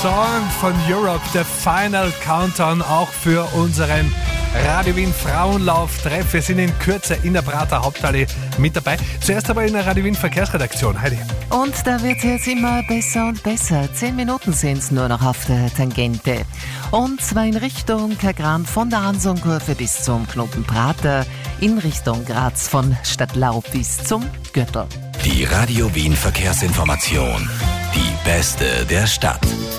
Song von Europe, der Final Countdown, auch für unseren Radio Wien Frauenlauf-Treff. Wir sind in Kürze in der Prater Hauptallee mit dabei. Zuerst aber in der Radio Wien Verkehrsredaktion. Heidi. Und da wird es jetzt immer besser und besser. 10 Minuten sind es nur noch auf der Tangente. Und zwar in Richtung Kagran von der Ansonkurve bis zum Knoten Prater, in Richtung Graz von Stadtlau bis zum Gürtel. Die Radio Wien Verkehrsinformation. Die beste der Stadt.